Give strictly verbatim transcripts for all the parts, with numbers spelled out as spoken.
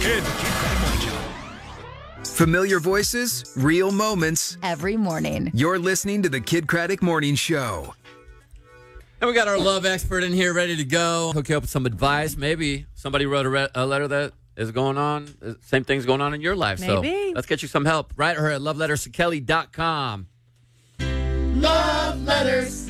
Kid. Familiar voices, real moments. Every morning. You're listening to the Kid Craddock Morning Show. And we got our love expert in here ready to go. Hook you up with some advice. Maybe somebody wrote a, re- a letter that is going on. Same thing's going on in your life. Maybe. So let's get you some help. Write her at love letters to kelly dot com. Love letters.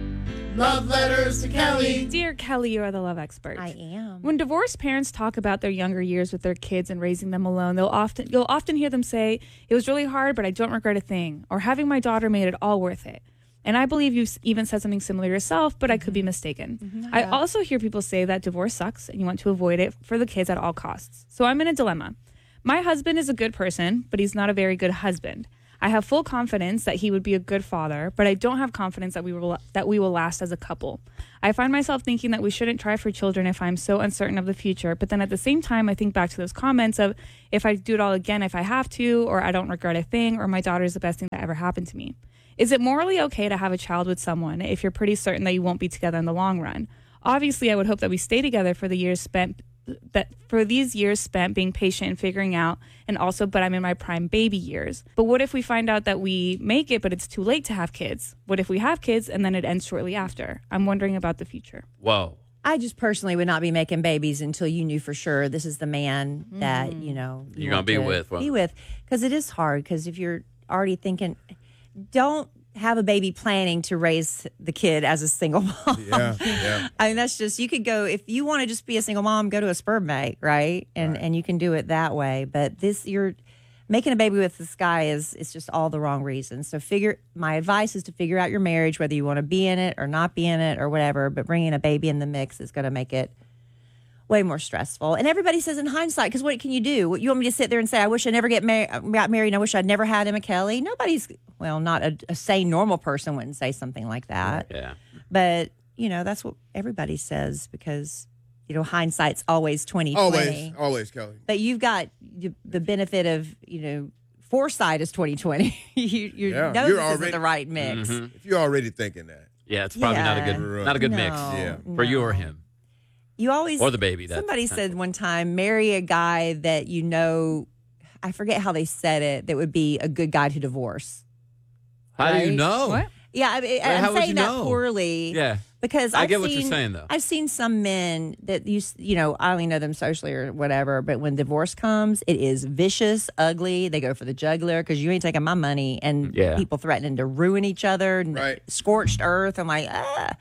Love letters to Kelly. Dear Kelly, you are the love expert. I am. When divorced parents talk about their younger years with their kids and raising them alone, they'll often you'll often hear them say, "It was really hard, but I don't regret a thing," or "Having my daughter made it all worth it." And I believe you've even said something similar yourself, but I could be mistaken. Mm-hmm. I also hear people say that divorce sucks and you want to avoid it for the kids at all costs. So I'm in a dilemma. My husband is a good person, but he's not a very good husband. I have full confidence that he would be a good father, but I don't have confidence that we will that we will last as a couple. I find myself thinking that we shouldn't try for children if I'm so uncertain of the future, but then at the same time, I think back to those comments of if I do it all again if I have to, or I don't regret a thing, or my daughter is the best thing that ever happened to me. Is it morally okay to have a child with someone if you're pretty certain that you won't be together in the long run? Obviously, I would hope that we stay together for the years spent that for these years spent being patient and figuring out, and also, but I'm in my prime baby years. But what if we find out that we make it, but it's too late to have kids? What if we have kids and then it ends shortly after? I'm wondering about the future. Whoa. I just personally would not be making babies until you knew for sure this is the man that, you know, you You're gonna want be to with, well. Be with. Because it is hard. Because if you're already thinking, don't have a baby planning to raise the kid as a single mom. Yeah, yeah. I mean, that's just, you could go, if you want to just be a single mom, go to a sperm bank, right? And Right. and you can do it that way. But this, you're making a baby with this guy is, is just all the wrong reasons. So figure, my advice is to figure out your marriage, whether you want to be in it or not be in it or whatever. But bringing a baby in the mix is going to make it way more stressful. And everybody says in hindsight, because what can you do? What, you want me to sit there and say, I wish I never get mar- got married and I wish I'd never had Emma Kelly? Nobody's, well, not a, a sane, normal person wouldn't say something like that. Yeah. But, you know, that's what everybody says because, you know, hindsight's always twenty twenty. Always, always, Kelly. But you've got the benefit of, you know, foresight is twenty twenty. you you Yeah, know you're this already- isn't the right mix. If you're already thinking that. Yeah, it's probably not a Yeah. good not a good mix. No, Yeah. For you no. or him. You always Or the baby. That's Somebody said one time, marry a guy that you know. I forget how they said it. That would be a good guy to divorce. How do you Right? know? What? Yeah, I, I, how I'm would saying you that know? poorly. Yeah. Because I I've get what seen, you're saying, though. I've seen some men that you s- you know I only know them socially or whatever, but when divorce comes, it is vicious, ugly. They go for the jugular because you ain't taking my money, and Yeah. people threatening to ruin each other, and Right. scorched earth. I'm like, ah.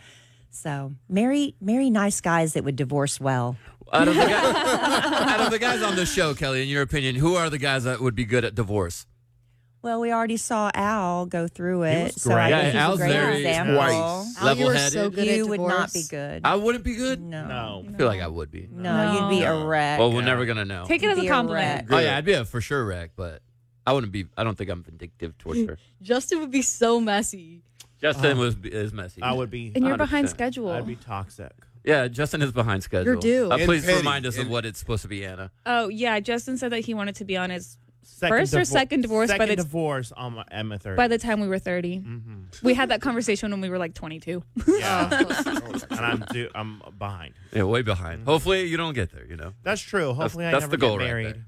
So marry marry nice guys that would divorce well. Out of, the guy, out of the guys on this show, Kelly, in your opinion, who are the guys that would be good at divorce? Well, we already saw Al go through it, was so I great. think Yeah, he's Al's a great very- example. Twice. Al, you were Level-headed. so good You at would divorce. not be good. I wouldn't be good? No, No. I feel like I would be. no, you'd be a wreck. Well, we're never going to know. Take it as Be a a compliment. wreck. Oh, yeah, I'd be a for sure wreck, but I wouldn't be. I don't think I'm vindictive towards her. Justin would be so messy. Justin was is messy. I would be. And you're one hundred behind percent. schedule. I'd be toxic. Yeah, Justin is behind schedule. You're due. Uh, please petty. remind us of And- what it's supposed to be, Anna. Oh, yeah. Justin said that he wanted to be on his Second first or divo- second divorce by Second the divorce on my Emma thirty. by the time we were thirty. We had that conversation when we were like twenty-two. yeah, and I'm due, I'm behind. Yeah, way behind. Hopefully, you don't get there. You know. That's true. Hopefully, that's I never the goal get right married.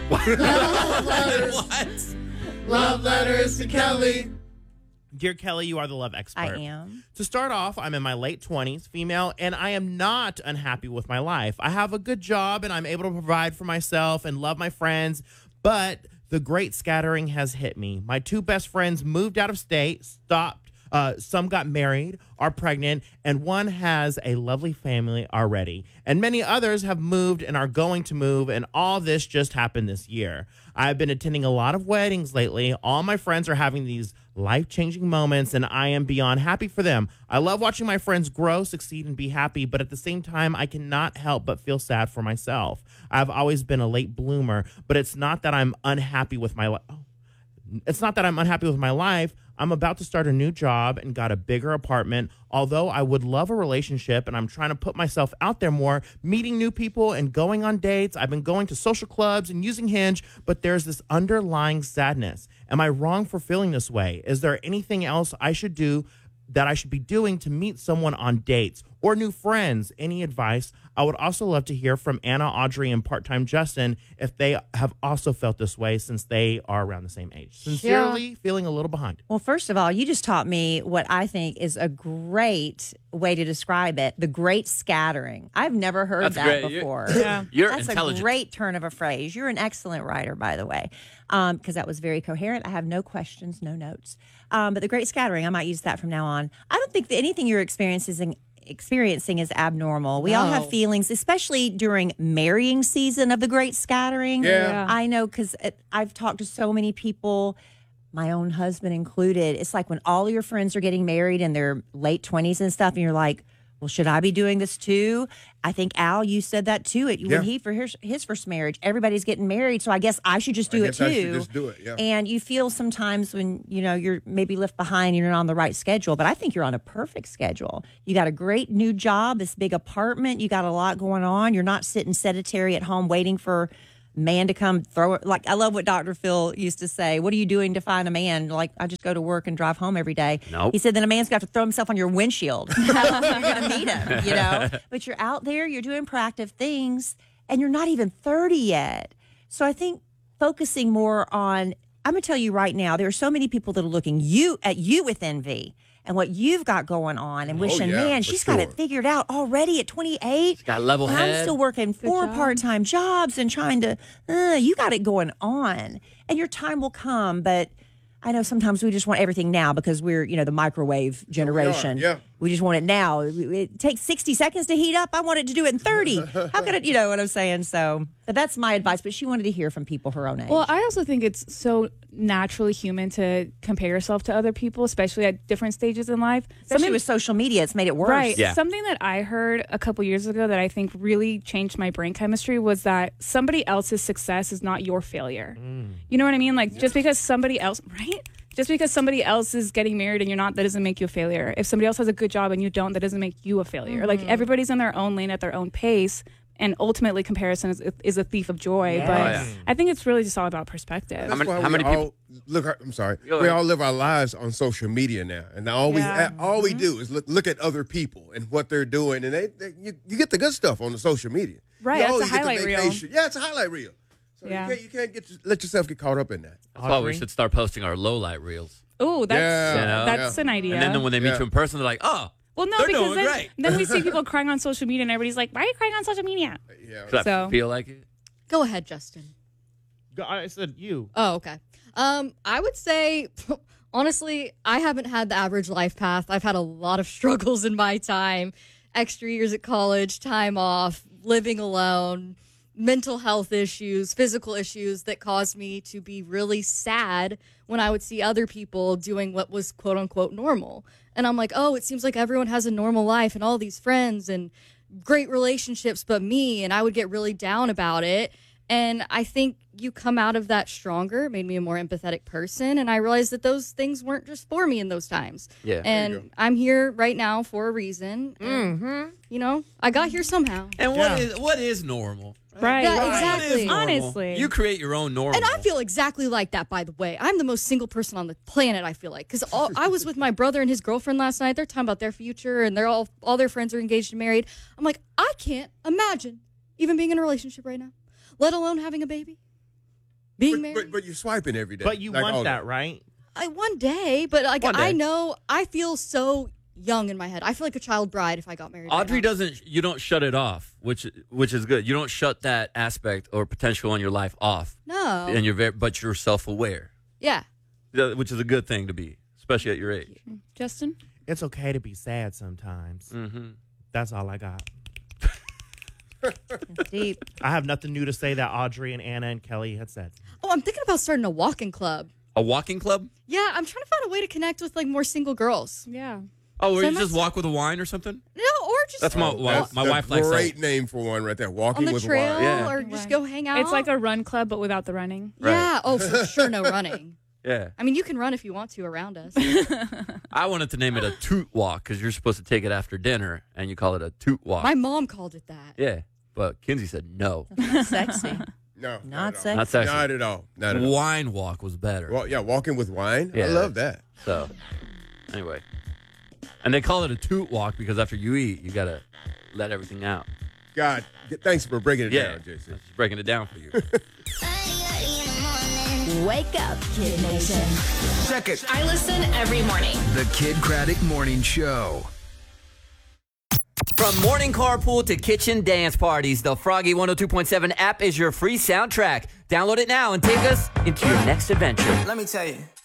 Love letters. Love letters to Kelly. Dear Kelly, you are the love expert. I am. To start off, I'm in my late twenties, female, and I am not unhappy with my life. I have a good job, and I'm able to provide for myself and love my friends, but the great scattering has hit me. My two best friends moved out of state, stopped. Uh, some got married, are pregnant, and one has a lovely family already. And many others have moved and are going to move, and all this just happened this year. I've been attending a lot of weddings lately. All my friends are having these life-changing moments, and I am beyond happy for them. I love watching my friends grow, succeed, and be happy, but at the same time, I cannot help but feel sad for myself. I've always been a late bloomer, but it's not that I'm unhappy with my life. It's not that I'm unhappy with my life. I'm about to start a new job and got a bigger apartment. Although I would love a relationship and I'm trying to put myself out there more, meeting new people and going on dates. I've been going to social clubs and using Hinge, but there's this underlying sadness. Am I wrong for feeling this way? Is there anything else I should do that I should be doing to meet someone on dates or new friends? Any advice? I would also love to hear from Anna, Audrey, and part-time Justin if they have also felt this way since they are around the same age. Sincerely, feeling a little behind. Well, first of all, you just taught me what I think is a great way to describe it, the great scattering. I've never heard That's that great. You- before. Yeah. You're That's intelligent. a great turn of a phrase. You're an excellent writer, by the way, because um, that was very coherent. I have no questions, no notes. Um, but the great scattering, I might use that from now on. I don't think that anything you're experiencing experiencing is abnormal. We all have No. feelings, especially during marrying season of the great scattering. Yeah. Yeah. I know because I've talked to so many people, my own husband included. It's like when all your friends are getting married in their late twenties and stuff, and you're like, well, should I be doing this too? I think, Al, you said that too. It, Yeah. When he, for his, his first marriage, everybody's getting married, so I guess I should just I do it guess too. I should just do it, yeah. And you feel sometimes when, you know, you're maybe left behind, you're not on the right schedule, but I think you're on a perfect schedule. You got a great new job, this big apartment, you got a lot going on. You're not sitting sedentary at home waiting for man to come throw it. Like, I love what Doctor Phil used to say. What are you doing to find a man? Like, I just go to work and drive home every day. Nope. He said, then a man's got to throw himself on your windshield. You're going to meet him, you know? But you're out there, you're doing proactive things, and you're not even thirty yet. So I think focusing more on, I'm going to tell you right now, there are so many people that are looking you at you with envy and what you've got going on and wishing, yeah, man, for she's got it sure. figured out already at twenty-eight. Got a level I'm head. still working four job. part-time jobs and trying to, uh, you got it going on. And your time will come, but I know sometimes we just want everything now because we're, you know, the microwave generation. yeah. We just want it now. It takes sixty seconds to heat up. I want it to do it in thirty. How could it, you know what I'm saying? So but that's my advice. But she wanted to hear from people her own age. Well, I also think it's so naturally human to compare yourself to other people, especially at different stages in life. Especially Something- with social media, it's made it worse. Right. Yeah. Something that I heard a couple years ago that I think really changed my brain chemistry was that somebody else's success is not your failure. You know what I mean? Like, just because somebody else, right? Just because somebody else is getting married and you're not, that doesn't make you a failure. If somebody else has a good job and you don't, that doesn't make you a failure. Like, everybody's in their own lane at their own pace. And ultimately, comparison is, is a thief of joy. Yes. But Oh, yeah. I think it's really just all about perspective. How That's many- why how we many all look? I'm sorry. Go We ahead. all live our lives on social media now, and all we Yeah. all we do is look, look at other people and what they're doing, and they, they you, you get the good stuff on the social media. Right, You it's a always get the highlight reel. vacation. Yeah, it's a highlight reel. So Yeah. you can't you can't get let yourself get caught up in that. That's why we Audrey? should start posting our low light reels. Oh, that's Yeah, You know? that's yeah. an idea. And then when they meet Yeah. you in person, they're like, oh, well, no, they're because doing then, great. then we see people crying on social media, and everybody's like, "Why are you crying on social media?" Yeah. Does that So- feel like it? Go ahead, Justin. Go- I said you. Oh, okay. Um, I would say, honestly, I haven't had the average life path. I've had a lot of struggles in my time. Extra years at college, time off, living alone, mental health issues, physical issues that caused me to be really sad when I would see other people doing what was quote unquote normal. And I'm like, oh, it seems like everyone has a normal life and all these friends and great relationships but me, and I would get really down about it. And I think you come out of that stronger. It made me a more empathetic person, and I realized that those things weren't just for me in those times. Yeah. There you And I'm here right now for a reason. Mm-hmm. You know, I got here somehow. And what Yeah. is what is normal? Right. Yeah, right. exactly. What is normal? Honestly. You create your own normal. And I feel exactly like that, by the way. I'm the most single person on the planet, I feel like. Because I was with my brother and his girlfriend last night. They're talking about their future, and they're all all their friends are engaged and married. I'm like, I can't imagine even being in a relationship right now, let alone having a baby, being But, married. but, but you're swiping every day. But you like want all that, right? I, one day, but like One I day. know, I feel so young in my head. I feel like a child bride if I got married. right Audrey now. doesn't. You don't shut it off, which which is good. You don't shut that aspect or potential in your life off, No. and you're very, but you're self aware, Yeah. which is a good thing to be, especially at your age. Justin? It's okay to be sad sometimes. Mm-hmm. That's all I got. Deep. I have nothing new to say that Audrey and Anna and Kelly had said. Oh, I'm thinking about starting a walking club. A walking club? Yeah, I'm trying to find a way to connect with like more single girls. Yeah. Oh, where So you just that's- walk with a wine or something? No, or just That's my Oh, wife. that's My a wife likes great that. name for one right there. on Walking the with trail wine. Yeah. or just Right. go hang out. It's like a run club, but without the running. Right. Yeah. Oh, for sure, no running. Yeah. I mean, you can run if you want to around us. I wanted to name it a toot walk because you're supposed to take it after dinner, and you call it a toot walk. My mom called it that. Yeah, but Kinsey said no. Sexy. No, Not not, at all. sexy. Not sexy. Not at all. Not at all. Wine walk was better. Well, yeah, walking with wine. Yeah. I love that. So, anyway, and they call it a toot walk because after you eat, you gotta let everything out. God, thanks for breaking it Yeah, down, J C. just breaking it down for you. Wake up, Kid Nation. Check it. I listen every morning. The Kid Craddock Morning Show. From morning carpool to kitchen dance parties, the Froggy one oh two point seven app is your free soundtrack. Download it now and take us into your next adventure. Let me tell you.